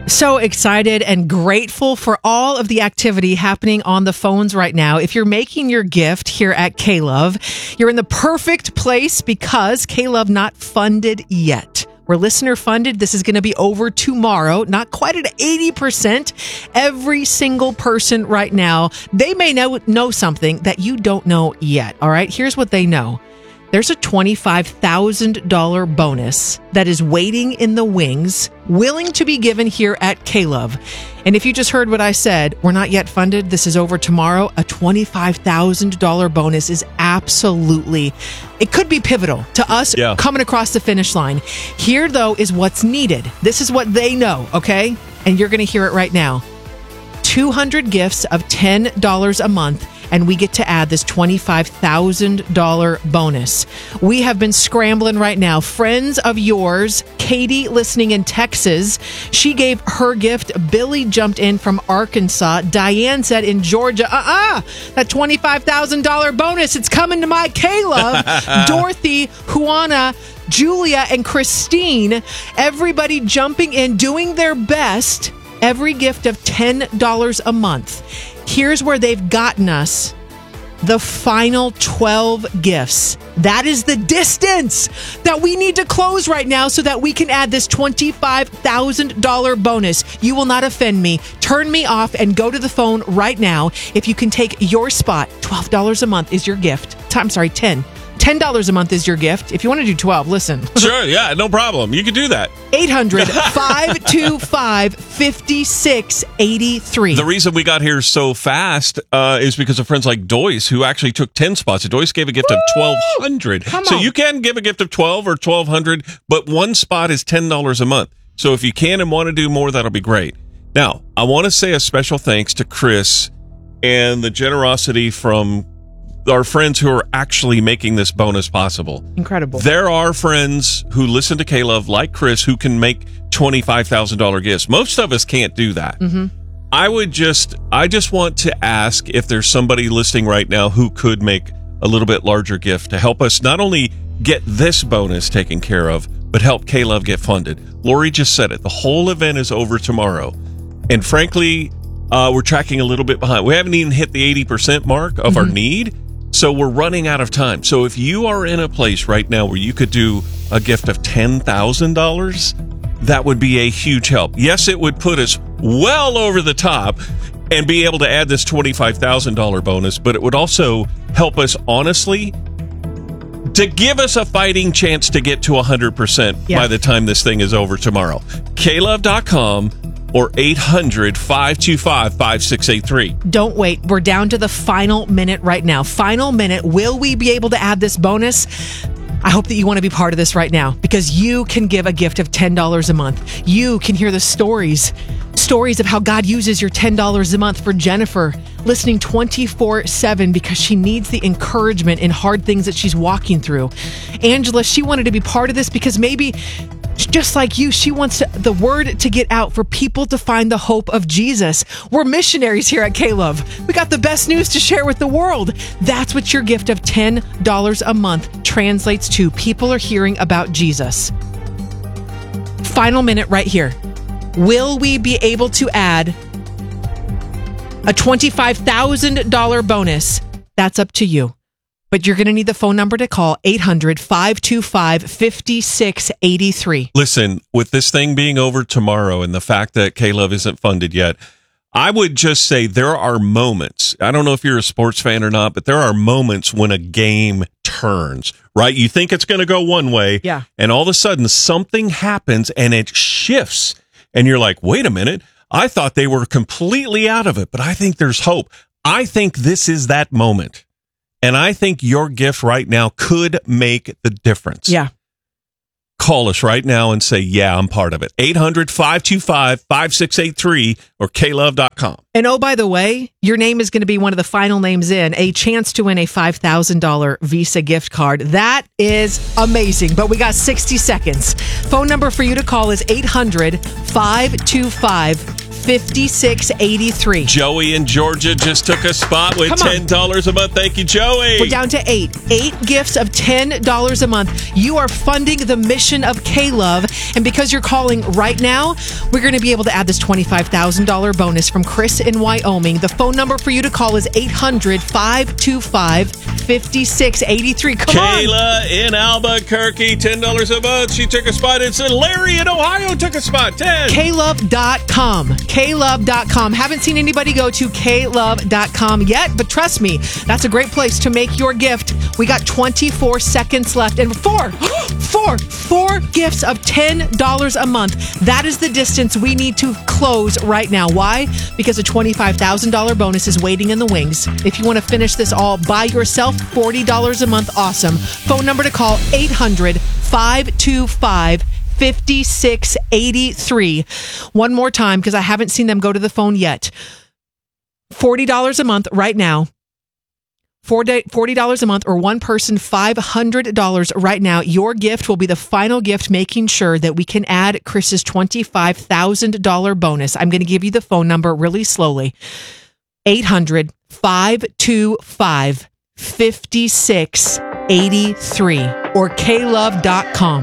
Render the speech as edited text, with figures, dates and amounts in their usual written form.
So excited and grateful for all of the activity happening on the phones right now. If you're making your gift here at K-Love, you're in the perfect place because K-Love not funded yet. We're listener funded. This is going to be over tomorrow, not quite at 80%. Every single person right now, they may know something that you don't know yet. All right, here's what they know. There's a $25,000 bonus that is waiting in the wings, willing to be given here at K-Love. And if you just heard what I said, we're not yet funded. This is over tomorrow. A $25,000 bonus is absolutely, it could be pivotal to us coming across the finish line. Here, though, is what's needed. This is what they know, okay? And you're going to hear it right now. 200 gifts of $10 a month. And we get to add this $25,000 bonus. We have been scrambling right now. Friends of yours, Katie listening in Texas, she gave her gift. Billy jumped in from Arkansas. Diane said in Georgia, that $25,000 bonus, it's coming to my K-Love. Dorothy, Juana, Julia, and Christine, everybody jumping in, doing their best. Every gift of $10 a month. Here's where they've gotten us. The final 12 gifts. That is the distance that we need to close right now so that we can add this $25,000 bonus. You will not offend me. Turn me off and go to the phone right now. If you can take your spot, $12 a month is your gift. I'm sorry, 10. $10 a month is your gift. If you want to do 12, listen. Sure, yeah, no problem. You can do that. 800-525-5683. The reason we got here so fast is because of friends like Doyce, who actually took 10 spots. Doyce gave a gift of $1,200. So you can give a gift of $12 or $1,200, but one spot is $10 a month. So if you can and want to do more, that'll be great. Now, I want to say a special thanks to Chris and the generosity from our friends who are actually making this bonus possible. Incredible. There are friends who listen to K-Love like Chris who can make $25,000 gifts. Most of us can't do that. Mm-hmm. I just want to ask if there's somebody listening right now who could make a little bit larger gift to help us not only get this bonus taken care of, but help K-Love get funded. Lori just said it. The whole event is over tomorrow. And frankly, we're tracking a little bit behind. We haven't even hit the 80% mark of our need. So we're running out of time. So if you are in a place right now where you could do a gift of $10,000, that would be a huge help. Yes, it would put us well over the top and be able to add this $25,000 bonus, but it would also help us, honestly, to give us a fighting chance to get to 100% by the time this thing is over tomorrow. KLove.com or 800-525-5683. Don't wait. We're down to the final minute right now. Final minute. Will we be able to add this bonus? I hope that you want to be part of this right now because you can give a gift of $10 a month. You can hear the stories of how God uses your $10 a month for Jennifer, listening 24/7 because she needs the encouragement in hard things that she's walking through. Angela, she wanted to be part of this because maybe just like you, she wants the word to get out for people to find the hope of Jesus. We're missionaries here at K-Love. We got the best news to share with the world. That's what your gift of $10 a month translates to. People are hearing about Jesus. Final minute right here. Will we be able to add a $25,000 bonus? That's up to you. But you're going to need the phone number to call, 800-525-5683. Listen, with this thing being over tomorrow and the fact that K-Love isn't funded yet, I would just say there are moments. I don't know if you're a sports fan or not, but there are moments when a game turns, right? You think it's going to go one way, and all of a sudden something happens and it shifts. And you're like, wait a minute, I thought they were completely out of it, but I think there's hope. I think this is that moment. And I think your gift right now could make the difference. Yeah. Call us right now and say, yeah, I'm part of it. 800-525-5683 or klove.com. And oh, by the way, your name is going to be one of the final names in a chance to win a $5,000 Visa gift card. That is amazing. But we got 60 seconds. Phone number for you to call is 800-525-5683. 5683. Joey in Georgia just took a spot with $10 a month. Thank you, Joey. We're down to 8 gifts of $10 a month. You are funding the mission of K-Love, and because you're calling right now, we're going to be able to add this $25,000 bonus from Chris in Wyoming. The phone number for you to call is 800-525-5683. Come on. Kayla in Albuquerque, $10 a month. She took a spot. It's Larry in Ohio took a spot. 10. Klove.com. Klove.com. Haven't seen anybody go to klove.com yet, but trust me, that's a great place to make your gift. We got 24 seconds left, and four gifts of $10 a month. That is the distance we need to close right now. Why? Because a $25,000 bonus is waiting in the wings. If you want to finish this all by yourself, $40 a month. Awesome. Phone number to call, 800-525-5683. One more time, because I haven't seen them go to the phone yet. $40 a month right now. $40 a month, or one person $500 right now. Your gift will be the final gift, making sure that we can add Chris's $25,000 bonus. I'm going to give you the phone number really slowly. 800-525-5683 or klove.com.